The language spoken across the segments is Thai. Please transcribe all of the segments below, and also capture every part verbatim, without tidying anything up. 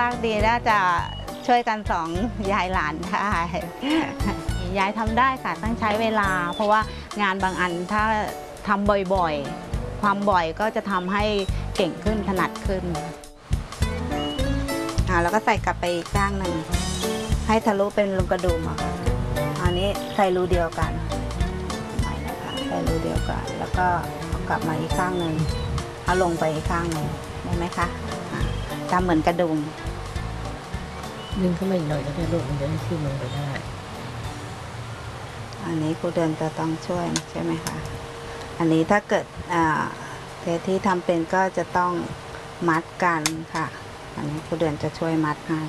คดีน่าจะช่วยกันสองยายหลานได้ยายทำได้ค่ะต้องใช้เวลาเพราะว่างานบางอันถ้าทำบ่อยๆความบ่อยก็จะทำให้เก่งขึ้นถนัดขึ้นอ่าแล้วก็ใส่กลับไปอีกข้างหนึ่งให้ทะลุเป็นรูกระดุมอ่ะอันนี้ใส่รูเดียวกันใส่นะคะใส่รูเดียวกันแล้วก็กลับมาอีกข้างหนึ่งเอาลงไปอีกข้างหนึ่งได้ไหมคะทำเหมือนกระดุมดึงขึ้นมาอีกหน่อยก็ได้ลูกมันจะได้ขึ้นลงไปได้อันนี้ครูเดือนจะต้องช่วยใช่ไหมคะอันนี้ถ้าเกิดเทที่ทำเป็นก็จะต้องมัดกันค่ะอันนี้ครูเดือนจะช่วยมัดให้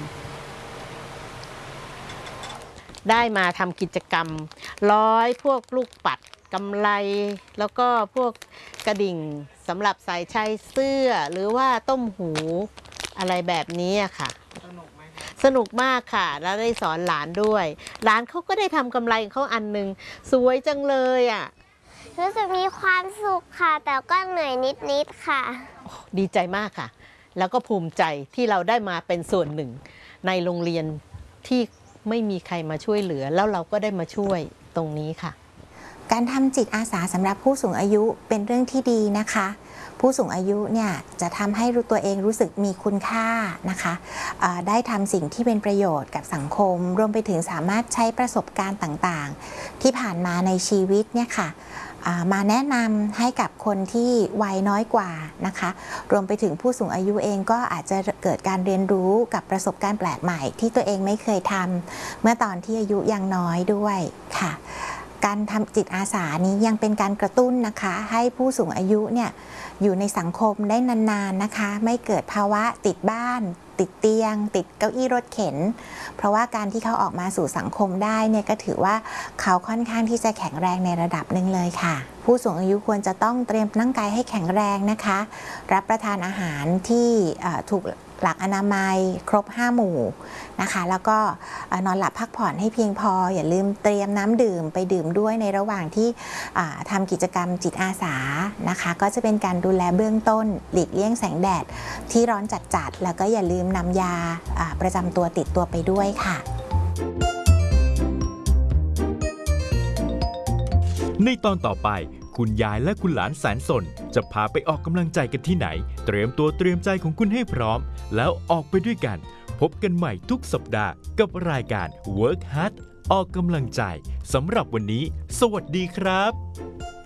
ได้มาทำกิจกรรมร้อยพวกลูกปัดกำไลแล้วก็พวกกระดิ่งสำหรับใส่ชายเสื้อหรือว่าต้มหูอะไรแบบนี้ค่ะสนุกไหมสนุกมากค่ะแล้วได้สอนหลานด้วยหลานเขาก็ได้ทำกำไลเขาอันหนึ่งสวยจังเลยอ่ะรู้สึกมีความสุขค่ะแต่ก็เหนื่อยนิดๆค่ะดีใจมากค่ะแล้วก็ภูมิใจที่เราได้มาเป็นส่วนหนึ่งในโรงเรียนที่ไม่มีใครมาช่วยเหลือแล้วเราก็ได้มาช่วยตรงนี้ค่ะการทำจิตอาสาสำหรับผู้สูงอายุเป็นเรื่องที่ดีนะคะผู้สูงอายุเนี่ยจะทำให้รู้ตัวเองรู้สึกมีคุณค่านะคะได้ทำสิ่งที่เป็นประโยชน์กับสังคมรวมไปถึงสามารถใช้ประสบการณ์ต่างๆที่ผ่านมาในชีวิตเนี่ยค่ะมาแนะนำให้กับคนที่วัยน้อยกว่านะคะรวมไปถึงผู้สูงอายุเองก็อาจจะเกิดการเรียนรู้กับประสบการณ์แปลกใหม่ที่ตัวเองไม่เคยทำเมื่อตอนที่อายุยังน้อยด้วยค่ะการทำจิตอาสานี้ยังเป็นการกระตุ้นนะคะให้ผู้สูงอายุเนี่ยอยู่ในสังคมได้นานๆนะคะไม่เกิดภาวะติดบ้านติดเตียงติดเก้าอี้รถเข็นเพราะว่าการที่เขาออกมาสู่สังคมได้เนี่ยก็ถือว่าเขาค่อนข้างที่จะแข็งแรงในระดับหนึ่งเลยค่ะผู้สูงอายุควรจะต้องเตรียมร่างกายให้แข็งแรงนะคะรับประทานอาหารที่ถูกหลักอนามัยครบห้าหมู่นะคะแล้วก็นอนหลับพักผ่อนให้เพียงพออย่าลืมเตรียมน้ำดื่มไปดื่มด้วยในระหว่างที่ทำกิจกรรมจิตอาสานะคะก็จะเป็นการดูแลเบื้องต้นหลีกเลี่ยงแสงแดดที่ร้อนจัดๆแล้วก็อย่าลืมนำยาประจำตัวติดตัวไปด้วยค่ะในตอนต่อไปคุณยายและคุณหลานแสนสนจะพาไปออกกำลังใจกันที่ไหนเตรียมตัวเตรียมใจของคุณให้พร้อมแล้วออกไปด้วยกันพบกันใหม่ทุกสัปดาห์กับรายการ Work Hard ออกกำลังใจสำหรับวันนี้สวัสดีครับ